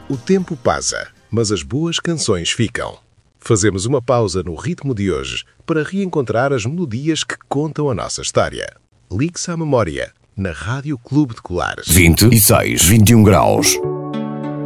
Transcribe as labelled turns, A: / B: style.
A: O tempo passa, mas as boas canções ficam. Fazemos uma pausa no ritmo de hoje para reencontrar as melodias que contam a nossa história. Ligue-se à memória, na Rádio Clube de Colares.
B: 26, 21 graus.